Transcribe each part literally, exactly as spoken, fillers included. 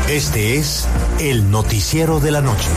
Este es el noticiero de la noche.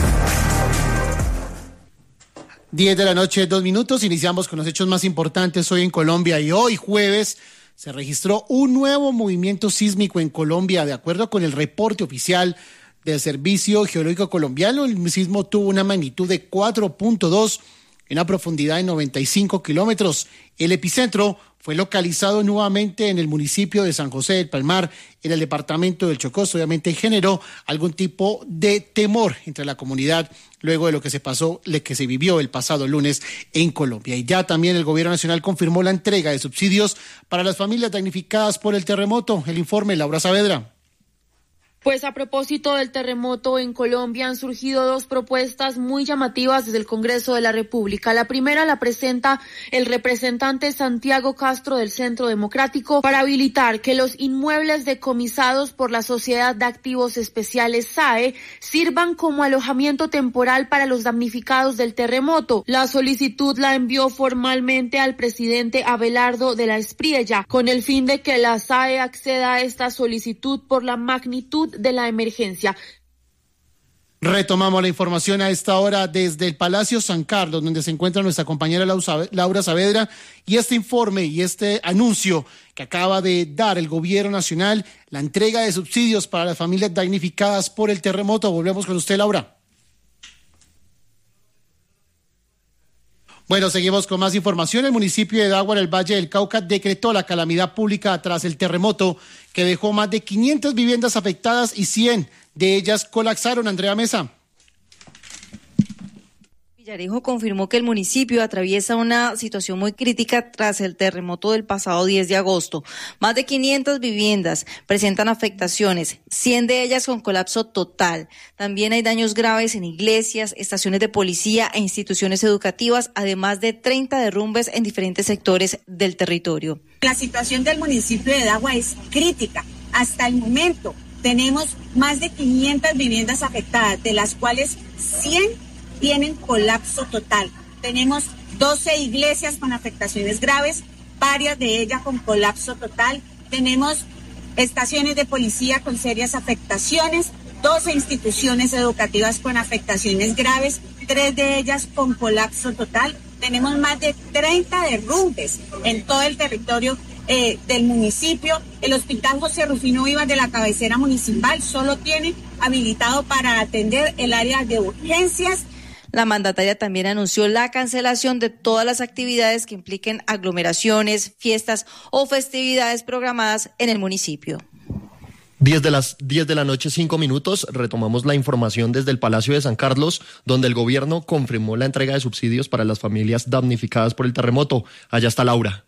diez de la noche, dos minutos. Iniciamos con los hechos más importantes hoy en Colombia. Y hoy, jueves, se registró un nuevo movimiento sísmico en Colombia. De acuerdo con el reporte oficial del Servicio Geológico Colombiano, el sismo tuvo una magnitud de cuatro punto dos en una profundidad de noventa y cinco kilómetros. El epicentro fue localizado nuevamente en el municipio de San José del Palmar, en el departamento del Chocó. Obviamente generó algún tipo de temor entre la comunidad luego de lo que se pasó, lo que se vivió el pasado lunes en Colombia. Y ya también el gobierno nacional confirmó la entrega de subsidios para las familias damnificadas por el terremoto. El informe, Laura Saavedra. Pues a propósito del terremoto en Colombia han surgido dos propuestas muy llamativas desde el Congreso de la República. La primera la presenta el representante Santiago Castro del Centro Democrático para habilitar que los inmuebles decomisados por la Sociedad de Activos Especiales S A E sirvan como alojamiento temporal para los damnificados del terremoto. La solicitud la envió formalmente al presidente Abelardo de la Espriella con el fin de que la S A E acceda a esta solicitud por la magnitud de la emergencia. Retomamos la información a esta hora desde el Palacio San Carlos, donde se encuentra nuestra compañera Laura Saavedra, y este informe y este anuncio que acaba de dar el gobierno nacional, la entrega de subsidios para las familias damnificadas por el terremoto. Volvemos con usted, Laura. Bueno, seguimos con más información. El municipio de Dagua, en el Valle del Cauca, decretó la calamidad pública tras el terremoto que dejó más de quinientas viviendas afectadas y cien de ellas colapsaron. Andrea Mesa. Villarejo confirmó que el municipio atraviesa una situación muy crítica tras el terremoto del pasado diez de agosto. Más de quinientas viviendas presentan afectaciones, cien de ellas con colapso total. También hay daños graves en iglesias, estaciones de policía e instituciones educativas, además de treinta derrumbes en diferentes sectores del territorio. La situación del municipio de Dagua es crítica. Hasta el momento tenemos más de quinientas viviendas afectadas, de las cuales cien tienen colapso total. Tenemos doce iglesias con afectaciones graves, varias de ellas con colapso total. Tenemos estaciones de policía con serias afectaciones, doce instituciones educativas con afectaciones graves, tres de ellas con colapso total. Tenemos más de treinta derrumbes en todo el territorio eh, del municipio. El Hospital José Rufino Vivas de la cabecera municipal solo tiene habilitado para atender el área de urgencias. La mandataria también anunció la cancelación de todas las actividades que impliquen aglomeraciones, fiestas o festividades programadas en el municipio. diez de las diez de la noche, cinco minutos, retomamos la información desde el Palacio de San Carlos, donde el gobierno confirmó la entrega de subsidios para las familias damnificadas por el terremoto. Allá está Laura.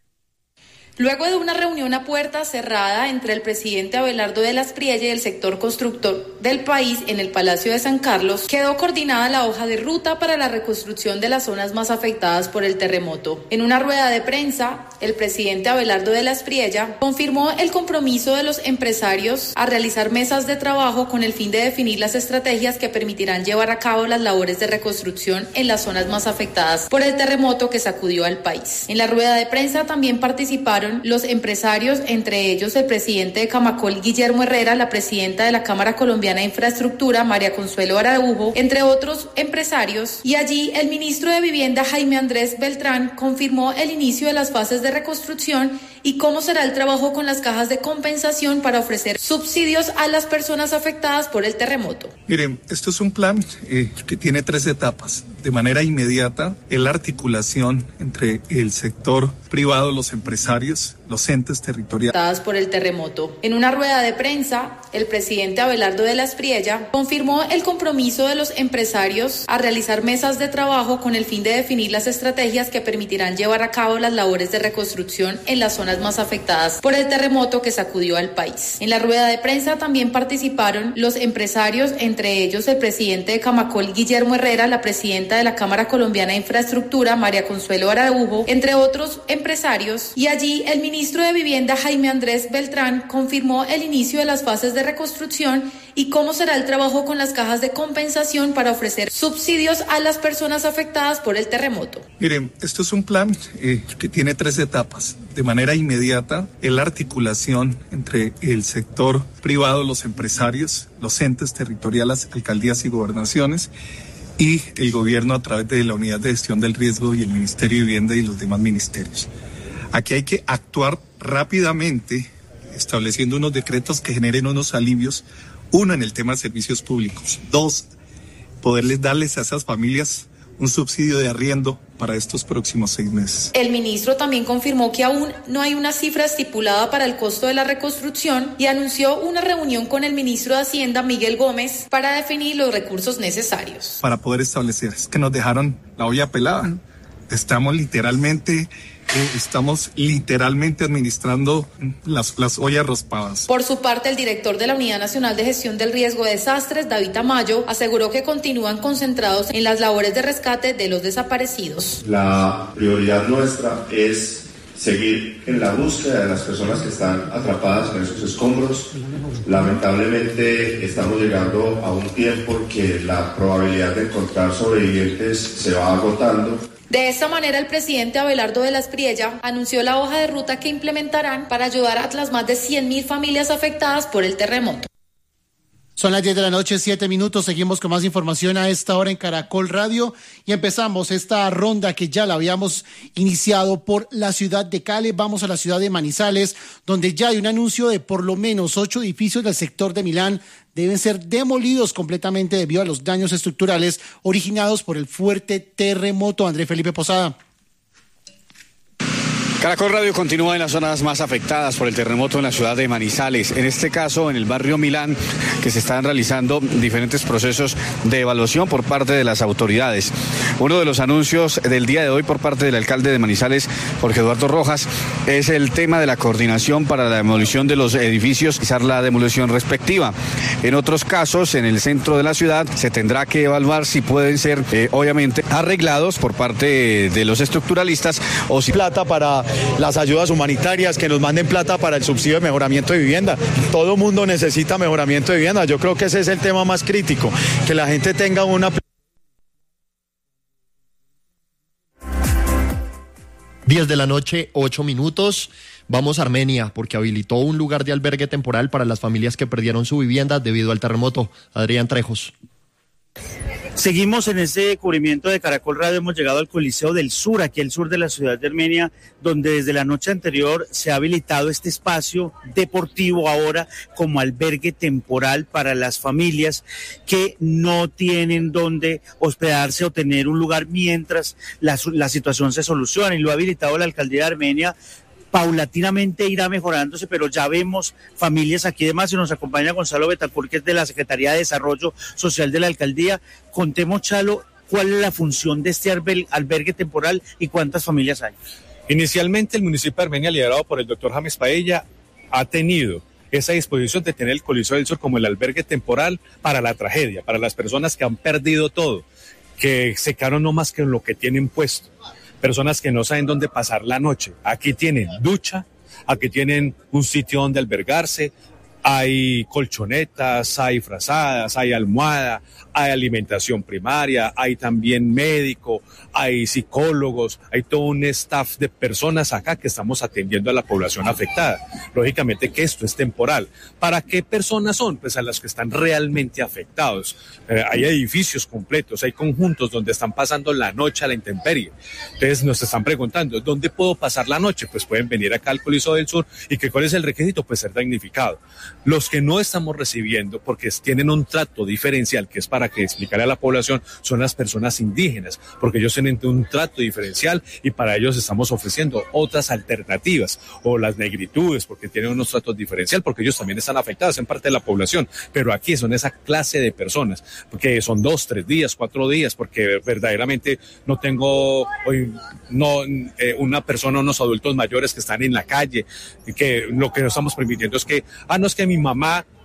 Luego de una reunión a puerta cerrada entre el presidente Abelardo de la Espriella y el sector constructor del país en el Palacio de San Carlos, quedó coordinada la hoja de ruta para la reconstrucción de las zonas más afectadas por el terremoto. En una rueda de prensa, el presidente Abelardo de la Espriella confirmó el compromiso de los empresarios a realizar mesas de trabajo con el fin de definir las estrategias que permitirán llevar a cabo las labores de reconstrucción en las zonas más afectadas por el terremoto que sacudió al país. En la rueda de prensa también participaron los empresarios, entre ellos el presidente de Camacol, Guillermo Herrera, la presidenta de la Cámara Colombiana de Infraestructura, María Consuelo Araujo, entre otros empresarios, y allí el ministro de Vivienda, Jaime Andrés Beltrán, confirmó el inicio de las fases de reconstrucción y cómo será el trabajo con las cajas de compensación para ofrecer subsidios a las personas afectadas por el terremoto. Miren, esto es un plan eh, que tiene tres etapas. De manera inmediata, es la articulación entre el sector privado, los empresarios, los entes territoriales. Por el terremoto. En una rueda de prensa, el presidente Abelardo de la Espriella confirmó el compromiso de los empresarios a realizar mesas de trabajo con el fin de definir las estrategias que permitirán llevar a cabo las labores de reconstrucción en las zonas más afectadas por el terremoto que sacudió al país. En la rueda de prensa también participaron los empresarios, entre ellos el presidente de Camacol, Guillermo Herrera, la presidenta de la Cámara Colombiana de Infraestructura, María Consuelo Araujo, entre otros empresarios, y allí el ministro ministro de Vivienda, Jaime Andrés Beltrán, confirmó el inicio de las fases de reconstrucción y cómo será el trabajo con las cajas de compensación para ofrecer subsidios a las personas afectadas por el terremoto. Miren, esto es un plan eh, que tiene tres etapas. De manera inmediata, la articulación entre el sector privado, los empresarios, los entes territoriales, alcaldías y gobernaciones, y el gobierno a través de la Unidad de Gestión del Riesgo y el Ministerio de Vivienda y los demás ministerios. Aquí hay que actuar rápidamente, estableciendo unos decretos que generen unos alivios. Uno, en el tema de servicios públicos. Dos, poderles darles a esas familias un subsidio de arriendo para estos próximos seis meses. El ministro también confirmó que aún no hay una cifra estipulada para el costo de la reconstrucción y anunció una reunión con el ministro de Hacienda, Miguel Gómez, para definir los recursos necesarios. Para poder establecer, es que nos dejaron la olla pelada. Estamos literalmente... Eh, estamos literalmente administrando las, las ollas raspadas. Por su parte, el director de la Unidad Nacional de Gestión del Riesgo de Desastres, David Tamayo, aseguró que continúan concentrados en las labores de rescate de los desaparecidos. La prioridad nuestra es seguir en la búsqueda de las personas que están atrapadas en esos escombros. Lamentablemente estamos llegando a un tiempo en que la probabilidad de encontrar sobrevivientes se va agotando. De esta manera, el presidente Abelardo de la Espriella anunció la hoja de ruta que implementarán para ayudar a las más de cien mil familias afectadas por el terremoto. Son las diez de la noche, siete minutos. Seguimos con más información a esta hora en Caracol Radio y empezamos esta ronda que ya la habíamos iniciado por la ciudad de Cali. Vamos a la ciudad de Manizales, donde ya hay un anuncio de por lo menos ocho edificios del sector de Milán deben ser demolidos completamente debido a los daños estructurales originados por el fuerte terremoto. André Felipe Posada. Caracol Radio continúa en las zonas más afectadas por el terremoto en la ciudad de Manizales. En este caso, en el barrio Milán, que se están realizando diferentes procesos de evaluación por parte de las autoridades. Uno de los anuncios del día de hoy por parte del alcalde de Manizales, Jorge Eduardo Rojas, es el tema de la coordinación para la demolición de los edificios y hacer la demolición respectiva. En otros casos, en el centro de la ciudad, se tendrá que evaluar si pueden ser, eh, obviamente, arreglados por parte de los estructuralistas o si plata para las ayudas humanitarias, que nos manden plata para el subsidio de mejoramiento de vivienda. Todo mundo necesita mejoramiento de vivienda. Yo creo que ese es el tema más crítico, que la gente tenga una... diez de la noche, ocho minutos. Vamos a Armenia, porque habilitó un lugar de albergue temporal para las familias que perdieron su vivienda debido al terremoto. Adrián Trejos. Seguimos en este cubrimiento de Caracol Radio, hemos llegado al Coliseo del Sur, aquí al sur de la ciudad de Armenia, donde desde la noche anterior se ha habilitado este espacio deportivo ahora como albergue temporal para las familias que no tienen dónde hospedarse o tener un lugar mientras la, la situación se soluciona, y lo ha habilitado la alcaldía de Armenia. Paulatinamente irá mejorándose, pero ya vemos familias aquí. Además, y nos acompaña Gonzalo Betancourt, que es de la Secretaría de Desarrollo Social de la Alcaldía. Contemos, Chalo, ¿cuál es la función de este albergue temporal y cuántas familias hay? Inicialmente, el municipio de Armenia, liderado por el doctor James Paella, ha tenido esa disposición de tener el Coliseo del Sur como el albergue temporal para la tragedia, para las personas que han perdido todo, que se quedaron no más que lo que tienen puesto. Personas que no saben dónde pasar la noche. Aquí tienen ducha, aquí tienen un sitio donde albergarse, hay colchonetas, hay frazadas, hay almohada, hay alimentación primaria, hay también médico, hay psicólogos, hay todo un staff de personas acá que estamos atendiendo a la población afectada. Lógicamente que esto es temporal. ¿Para qué personas son? Pues a las que están realmente afectados. Eh, hay edificios completos, hay conjuntos donde están pasando la noche a la intemperie. Entonces nos están preguntando, ¿dónde puedo pasar la noche? Pues pueden venir acá al Coliseo del Sur. ¿Y que cuál es el requisito? Pues ser damnificado. Los que no estamos recibiendo, porque tienen un trato diferencial, que es para que explicarle a la población, son las personas indígenas, porque ellos tienen un trato diferencial y para ellos estamos ofreciendo otras alternativas, o las negritudes, porque tienen unos tratos diferenciales, porque ellos también están afectados en parte de la población, pero aquí son esa clase de personas, porque son dos, tres días, cuatro días, porque verdaderamente no tengo hoy no eh, una persona, unos adultos mayores que están en la calle, que lo que no estamos permitiendo es que, ah, no es que mi mamá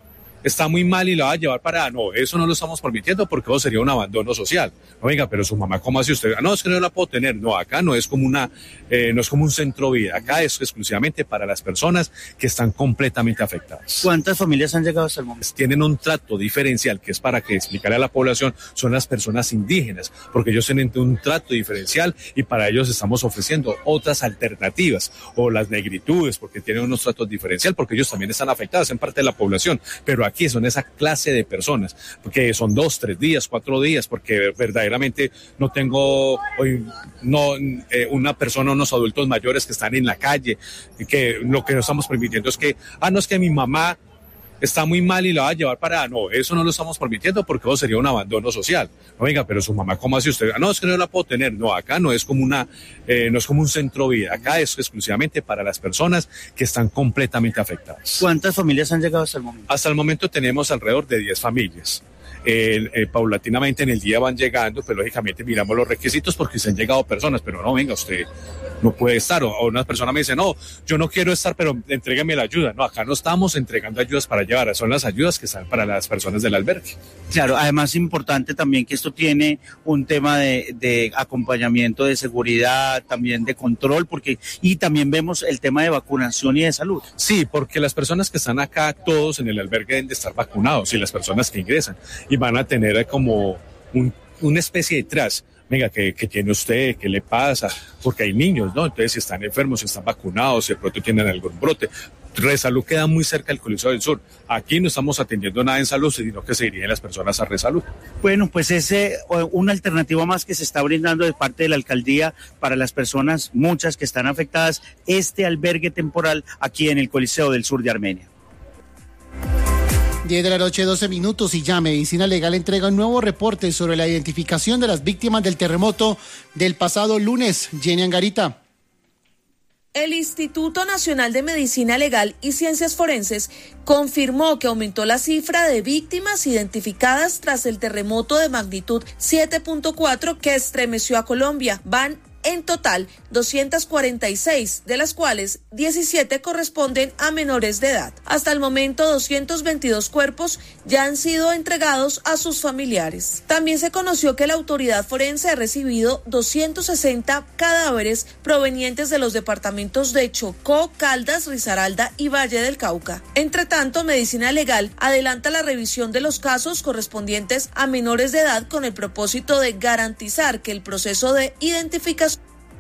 está muy mal y la va a llevar para... No, eso no lo estamos permitiendo porque eso sería un abandono social. No, venga, pero su mamá, ¿cómo hace usted? No, es que no la puedo tener. No, acá no es como una, eh, no es como un centro vida. Acá es exclusivamente para las personas que están completamente afectadas. ¿Cuántas familias han llegado hasta el momento? Tienen un trato diferencial que es para que explicarle a la población, son las personas indígenas, porque ellos tienen un trato diferencial y para ellos estamos ofreciendo otras alternativas, o las negritudes, porque tienen unos tratos diferenciales, porque ellos también están afectados en parte de la población, pero aquí Aquí son esa clase de personas, porque son dos, tres días, cuatro días, porque verdaderamente no tengo hoy no eh, una persona, unos adultos mayores que están en la calle, que lo que no estamos permitiendo es que, ah, no, es que mi mamá está muy mal y la va a llevar para... No, eso no lo estamos permitiendo porque eso sería un abandono social. No, venga, pero su mamá, ¿cómo hace usted? No, es que no la puedo tener. No, acá no es como una, eh, no es como un centro vida. Acá es exclusivamente para las personas que están completamente afectadas. ¿Cuántas familias han llegado hasta el momento? Hasta el momento tenemos alrededor de diez familias. Eh, eh, paulatinamente en el día van llegando, pues lógicamente miramos los requisitos porque se han llegado personas, pero no, venga, usted no puede estar, o, o una persona me dice, no, yo no quiero estar, pero entrégame la ayuda. No, acá no estamos entregando ayudas para llevar, son las ayudas que están para las personas del albergue. Claro, además es importante también que esto tiene un tema de, de acompañamiento, de seguridad, también de control, porque y también vemos el tema de vacunación y de salud. Sí, porque las personas que están acá, todos en el albergue deben de estar vacunados, y las personas que ingresan, y van a tener como un, una especie de tras. Venga, ¿qué, ¿qué tiene usted? ¿Qué le pasa? Porque hay niños, ¿no? Entonces, si están enfermos, si están vacunados, si de pronto tienen algún brote. Resalud queda muy cerca del Coliseo del Sur. Aquí no estamos atendiendo nada en salud, sino que se dirigen las personas a Resalud. Bueno, pues es eh, una alternativa más que se está brindando de parte de la alcaldía para las personas, muchas que están afectadas, este albergue temporal aquí en el Coliseo del Sur de Armenia. diez de la noche, doce minutos, y ya Medicina Legal entrega un nuevo reporte sobre la identificación de las víctimas del terremoto del pasado lunes. Jenny Angarita. El Instituto Nacional de Medicina Legal y Ciencias Forenses confirmó que aumentó la cifra de víctimas identificadas tras el terremoto de magnitud siete punto cuatro que estremeció a Colombia. Van en total doscientas cuarenta y seis, de las cuales diecisiete corresponden a menores de edad. Hasta el momento, doscientos veintidós cuerpos ya han sido entregados a sus familiares. También se conoció que la autoridad forense ha recibido doscientos sesenta cadáveres provenientes de los departamentos de Chocó, Caldas, Risaralda y Valle del Cauca. Entre tanto, Medicina Legal adelanta la revisión de los casos correspondientes a menores de edad con el propósito de garantizar que el proceso de identificación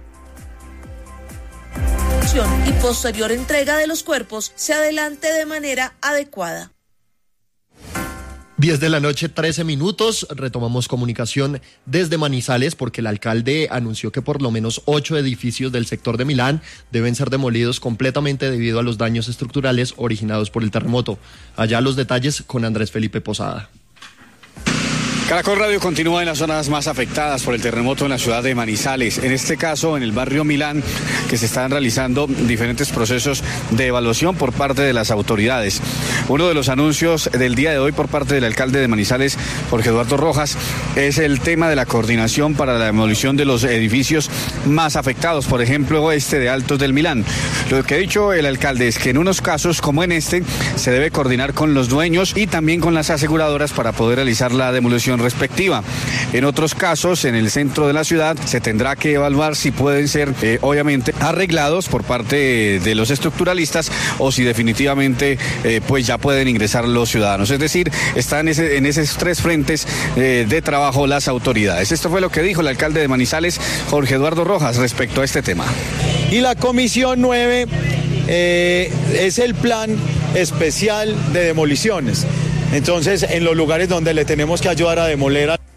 y posterior entrega de los cuerpos se adelante de manera adecuada. diez de la noche, trece minutos, retomamos comunicación desde Manizales porque el alcalde anunció que por lo menos ocho edificios del sector de Milán deben ser demolidos completamente debido a los daños estructurales originados por el terremoto. Allá los detalles con Andrés Felipe Posada. Caracol Radio continúa en las zonas más afectadas por el terremoto en la ciudad de Manizales. En este caso, en el barrio Milán, que se están realizando diferentes procesos de evaluación por parte de las autoridades. Uno de los anuncios del día de hoy por parte del alcalde de Manizales, Jorge Eduardo Rojas, es el tema de la coordinación para la demolición de los edificios más afectados, por ejemplo, este de Altos del Milán. Lo que ha dicho el alcalde es que en unos casos, como en este, se debe coordinar con los dueños y también con las aseguradoras para poder realizar la demolición respectiva. En otros casos, en el centro de la ciudad, se tendrá que evaluar si pueden ser, eh, obviamente, arreglados por parte de los estructuralistas o si definitivamente, eh, pues ya pueden ingresar los ciudadanos. Es decir, están en, ese, en esos tres frentes eh, de trabajo las autoridades. Esto fue lo que dijo el alcalde de Manizales, Jorge Eduardo Rojas, respecto a este tema. Y la Comisión nueve eh, es el plan especial de demoliciones. Entonces, en los lugares donde le tenemos que ayudar a demoler a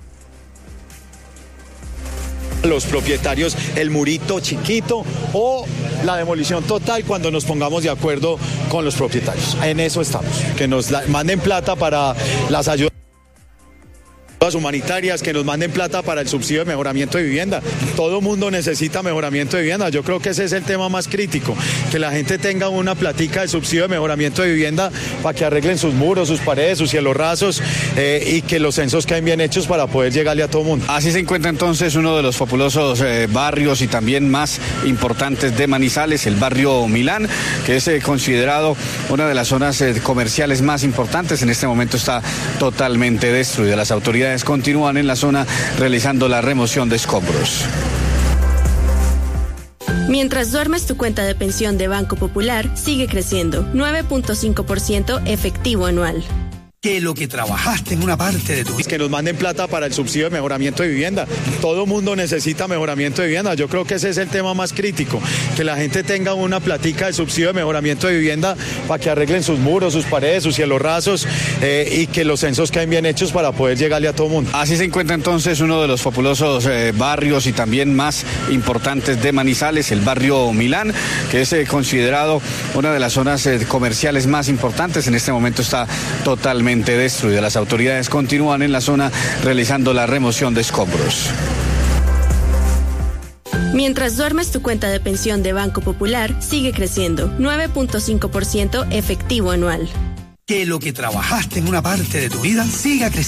los propietarios el murito chiquito o la demolición total cuando nos pongamos de acuerdo con los propietarios. En eso estamos, que nos la, manden plata para las ayudas. Las humanitarias, que nos manden plata para el subsidio de mejoramiento de vivienda. Todo mundo necesita mejoramiento de vivienda. Yo creo que ese es el tema más crítico, que la gente tenga una platica de subsidio de mejoramiento de vivienda para que arreglen sus muros, sus paredes, sus cielos rasos eh, y que los censos queden bien hechos para poder llegarle a todo mundo. Así se encuentra entonces uno de los populosos eh, barrios y también más importantes de Manizales, el barrio Milán, que es eh, considerado una de las zonas eh, comerciales más importantes. En este momento está totalmente destruida. Las autoridades continúan en la zona realizando la remoción de escombros. Mientras duermes, tu cuenta de pensión de Banco Popular sigue creciendo, nueve punto cinco por ciento efectivo anual. Que lo que trabajaste en una parte de tu vida. Que nos manden plata para el subsidio de mejoramiento de vivienda. Todo mundo necesita mejoramiento de vivienda. Yo creo que ese es el tema más crítico, que la gente tenga una platica de subsidio de mejoramiento de vivienda para que arreglen sus muros, sus paredes, sus cielos rasos eh, y que los censos queden bien hechos para poder llegarle a todo mundo. Así se encuentra entonces uno de los populosos eh, barrios y también más importantes de Manizales, el barrio Milán, que es eh, considerado una de las zonas eh, comerciales más importantes. En este momento está totalmente destruida. Las autoridades continúan en la zona realizando la remoción de escombros. Mientras duermes, tu cuenta de pensión de Banco Popular sigue creciendo, nueve punto cinco por ciento efectivo anual. Que lo que trabajaste en una parte de tu vida siga creciendo.